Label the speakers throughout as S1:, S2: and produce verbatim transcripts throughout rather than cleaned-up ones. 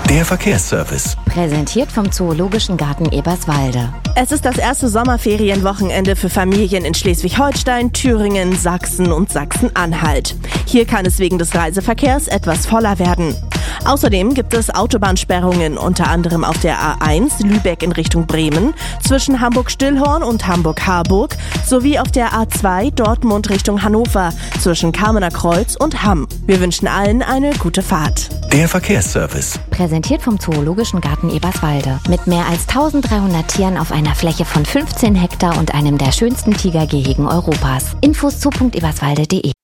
S1: Der Verkehrsservice.
S2: Präsentiert vom Zoologischen Garten Eberswalde.
S3: Es ist das erste Sommerferienwochenende für Familien in Schleswig-Holstein, Thüringen, Sachsen und Sachsen-Anhalt. Hier kann es wegen des Reiseverkehrs etwas voller werden. Außerdem gibt es Autobahnsperrungen, unter anderem auf der A eins Lübeck in Richtung Bremen, zwischen Hamburg-Stillhorn und Hamburg-Harburg, sowie auf der A zwei Dortmund Richtung Hannover, zwischen Kamener Kreuz und Hamm. Wir wünschen allen eine gute Fahrt.
S1: Der Verkehrsservice.
S2: Präsentiert vom Zoologischen Garten Eberswalde. Mit mehr als eintausenddreihundert Tieren auf einer Fläche von fünfzehn Hektar und einem der schönsten Tigergehegen Europas. Infos zu punkt eberswalde punkt de.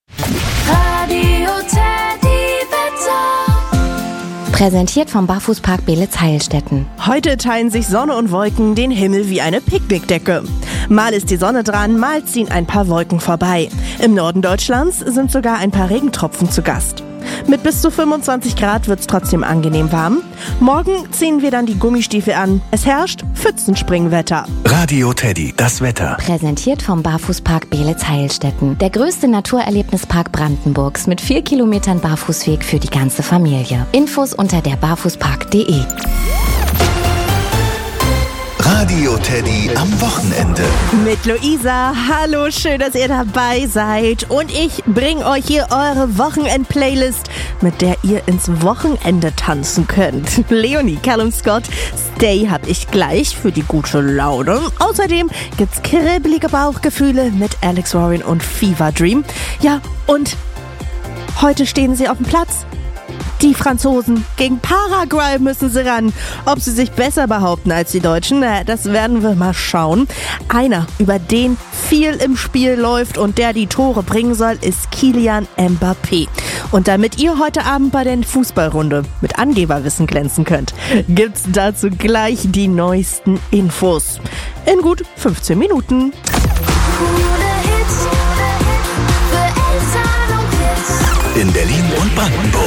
S2: Präsentiert vom Barfußpark Beelitz-Heilstätten.
S3: Heute teilen sich Sonne und Wolken den Himmel wie eine Picknickdecke. Mal ist die Sonne dran, mal ziehen ein paar Wolken vorbei. Im Norden Deutschlands sind sogar ein paar Regentropfen zu Gast. Mit bis zu fünfundzwanzig Grad wird es trotzdem angenehm warm. Morgen ziehen wir dann die Gummistiefel an. Es herrscht Pfützenspringwetter.
S1: Radio Teddy, das Wetter.
S2: Präsentiert vom Barfußpark Beelitz-Heilstätten. Der größte Naturerlebnispark Brandenburgs mit vier Kilometern Barfußweg für die ganze Familie. Infos unter der barfußpark punkt de.
S1: Radio Teddy am Wochenende.
S3: Mit Luisa. Hallo, schön, dass ihr dabei seid. Und ich bringe euch hier eure Wochenend-Playlist, mit der ihr ins Wochenende tanzen könnt. Leonie, Callum Scott, Stay hab ich gleich für die gute Laune. Außerdem gibt's kribbelige Bauchgefühle mit Alex Warren und Fever Dream. Ja, und heute stehen sie auf dem Platz. Die Franzosen. Gegen Paraguay müssen sie ran. Ob sie sich besser behaupten als die Deutschen, na, das werden wir mal schauen. Einer, über den viel im Spiel läuft und der die Tore bringen soll, ist Kylian Mbappé. Und damit ihr heute Abend bei der Fußballrunde mit Angeberwissen glänzen könnt, gibt's dazu gleich die neuesten Infos. In gut fünfzehn Minuten.
S1: In Berlin und Brandenburg.